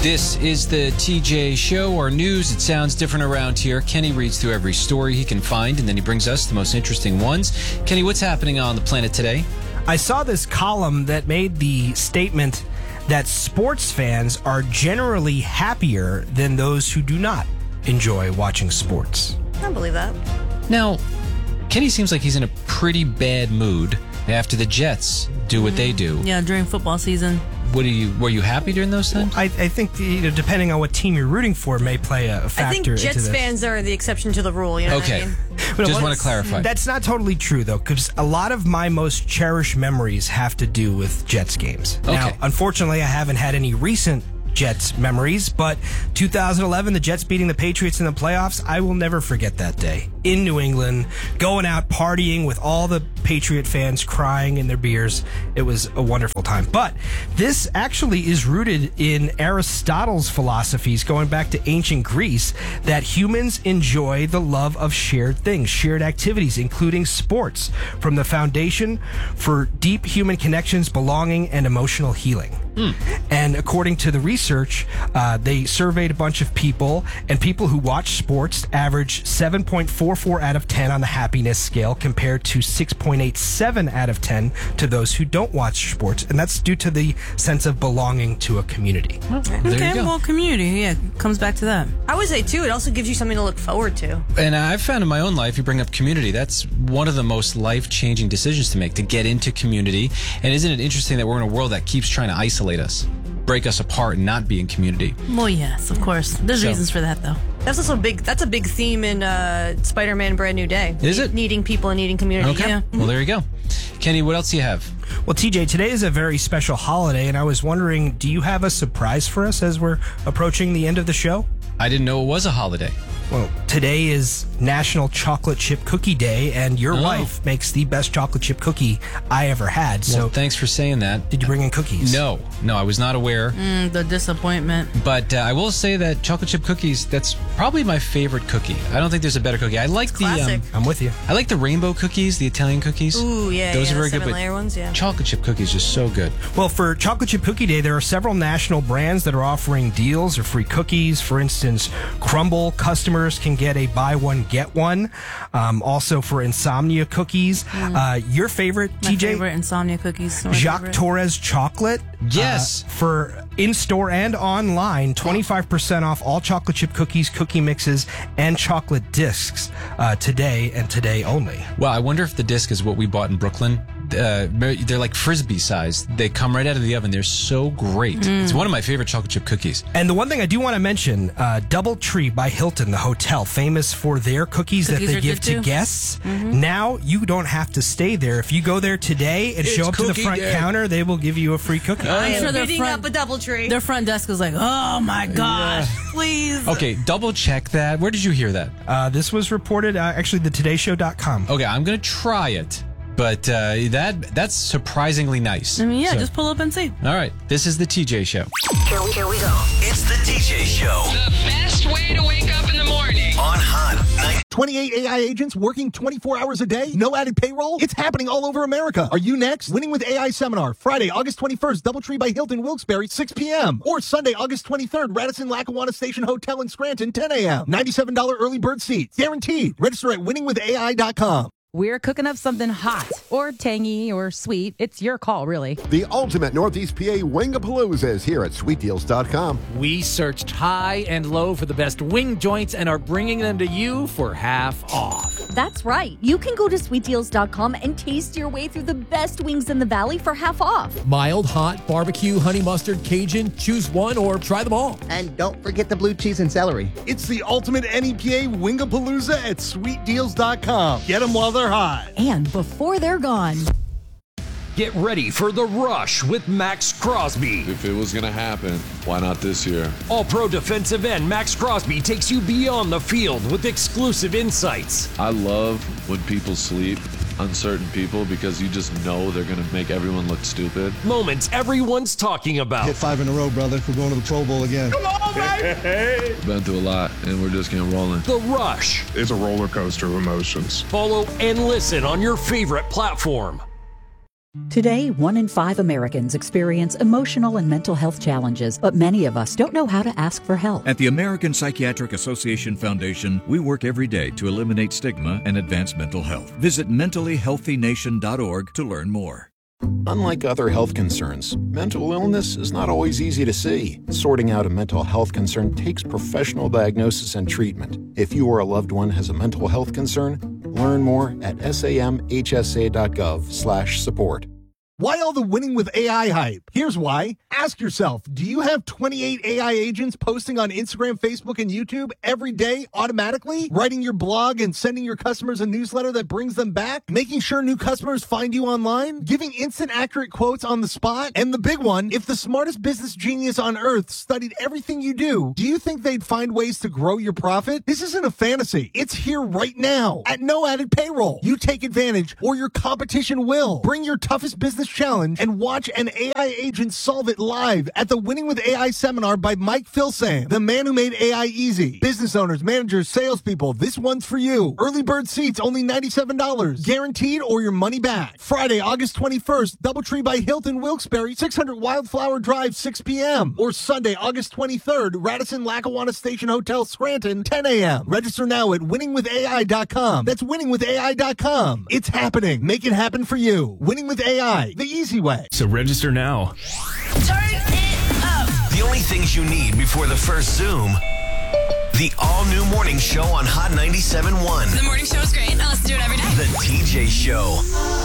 This is the TJ Show. Our news, it sounds different around here. Kenny reads through every story he can find, and then he brings us the most interesting ones. Kenny, what's happening on the planet today? I saw this column that made the statement that sports fans are generally happier than those who do not enjoy watching sports. I don't believe that. Now, Kenny seems like he's in a pretty bad mood after the Jets do what they do. Yeah, during football season. Were you happy during those times? I think depending on what team you're rooting for may play a factor. I think into Jets this. fans are the exception to the rule. You know Okay. what I mean? Just want to clarify. That's not totally true, though, because a lot of my most cherished memories have to do with Jets games. Now, Okay. unfortunately, I haven't had any recent Jets memories, but 2011, the Jets beating the Patriots in the playoffs, I will never forget that day. In New England, going out partying with all the Patriot fans crying in their beers. It was a wonderful time. But this actually is rooted in Aristotle's philosophies going back to ancient Greece, that humans enjoy the love of shared things, shared activities, including sports, from the foundation for deep human connections, belonging, and emotional healing. And according to the research, they surveyed a bunch of people, and people who watch sports average 7.44 out of 10 on the happiness scale compared to 6.87 out of 10 to those who don't watch sports. And that's due to the sense of belonging to a community. There you Okay, go. well, community, yeah, comes back to that. I would say, too, it also gives you something to look forward to. And I've found in my own life, you bring up community, that's one of the most life-changing decisions to make, to get into community. And isn't it interesting that we're in a world that keeps trying to isolate us, break us apart, and not be in community? Well, yes, of course. There's So- reasons for that, though. That's also big. That's a big theme in Spider-Man: Brand New Day. Is it? Needing people and needing community? Okay. Yeah. Well, there you go. Kenny, what else do you have? Well, TJ, today is a very special holiday, and I was wondering, do you have a surprise for us as we're approaching the end of the show? I didn't know it was a holiday. Well, today is National Chocolate Chip Cookie Day, and your wife makes the best chocolate chip cookie I ever had. So, Well, thanks for saying that. did you bring in cookies? No, I was not aware. The disappointment. But I will say that chocolate chip cookies, that's probably my favorite cookie. I don't think there's a better cookie. I like Classic. I'm with you. I like the rainbow cookies, the Italian cookies. Ooh, yeah, Those yeah, are very the good. But 7-layer ones, yeah. chocolate chip cookies are so good. Well, for Chocolate Chip Cookie Day, there are several national brands that are offering deals or free cookies. For instance, Crumble customers can get a buy one, get one. Also for Insomnia cookies. Your favorite, My TJ? favorite insomnia cookies. My Jacques favorite. Torres chocolate. Yes. For in-store and online, 25% off all chocolate chip cookies, cookie mixes, and chocolate discs today and today only. Well, I wonder if the disc is what we bought in Brooklyn. They're like Frisbee size. They come right out of the oven. They're so great. It's one of my favorite chocolate chip cookies. And the one thing I do want to mention, Doubletree by Hilton, the hotel, famous for their cookies that Cookies they are give good to too. guests. Now you don't have to stay there. If you go there today and It's show up to the cookie front day. counter, they will give you a free cookie. I am sure their beating front- up a DoubleTree. Their front desk is like, oh my gosh, please. Okay, double check that. Where did you hear that? This was reported, actually, the TodayShow.com. Okay, I'm going to try it. But that's surprisingly nice. I mean, yeah, So- just pull up and see. All right, this is the TJ Show. Here we go. It's the TJ Show The best way to wake up in the morning. on Hot 90. 28 AI agents working 24 hours a day? No added payroll? It's happening all over America. Are you next? Winning with AI seminar, Friday, August 21st, Doubletree by Hilton, Wilkes-Barre, 6 p.m. Or Sunday, August 23rd, Radisson Lackawanna Station Hotel in Scranton, 10 a.m. $97 early bird seats. Guaranteed. Register at winningwithai.com. We're cooking up something hot or tangy or sweet. It's your call, really. The ultimate Northeast PA Wingapalooza is here at sweetdeals.com. We searched high and low for the best wing joints and are bringing them to you for half off. That's right. You can go to sweetdeals.com and taste your way through the best wings in the valley for half off. Mild, hot, barbecue, honey mustard, Cajun, choose one or try them all. And don't forget the blue cheese and celery. It's the ultimate NEPA Wingapalooza at sweetdeals.com. Get them while they're hot. And before they're gone. Get ready for The Rush with Max Crosby. If it was going to happen, why not this year? All-pro defensive end Max Crosby takes you beyond the field with exclusive insights. I love when people sleep on certain people because you just know they're going to make everyone look stupid. Moments everyone's talking about. Hit 5 in a row, brother. We're going to the Pro Bowl again. Come on, baby! Been through a lot, and we're just getting rolling. The Rush. It's a roller coaster of emotions. Follow and listen on your favorite platform. Today, 1 in 5 Americans experience emotional and mental health challenges, but many of us don't know how to ask for help. At the American Psychiatric Association Foundation, we work every day to eliminate stigma and advance mental health. Visit mentallyhealthynation.org to learn more. Unlike other health concerns, mental illness is not always easy to see. Sorting out a mental health concern takes professional diagnosis and treatment. If you or a loved one has a mental health concern, learn more at samhsa.gov/support. Why all the winning with AI hype? Here's why. Ask yourself, do you have 28 AI agents posting on Instagram, Facebook, and YouTube every day automatically? Writing your blog and sending your customers a newsletter that brings them back? Making sure new customers find you online? Giving instant accurate quotes on the spot? And the big one, if the smartest business genius on earth studied everything you do you think they'd find ways to grow your profit? This isn't a fantasy. It's here right now at no added payroll. You take advantage or your competition will. Bring your toughest business challenge and watch an AI agent solve it live at the Winning with AI seminar by Mike Filsaime, the man who made AI easy. Business owners, managers, salespeople, this one's for you. Early bird seats only $97, guaranteed or your money back. Friday, August 21st, Doubletree by Hilton Wilkes-Barre, 600 Wildflower Drive, 6 p.m. Or Sunday, August 23rd, Radisson Lackawanna Station Hotel, Scranton, 10 a.m. Register now at winningwithai.com. That's winningwithai.com. It's happening. Make it happen for you. Winning with AI, the easy way. So register now. Turn it up. The only things you need before the first Zoom. The all-new morning show on Hot 97.1. The morning show is great. I listen to it every day. The TJ Show.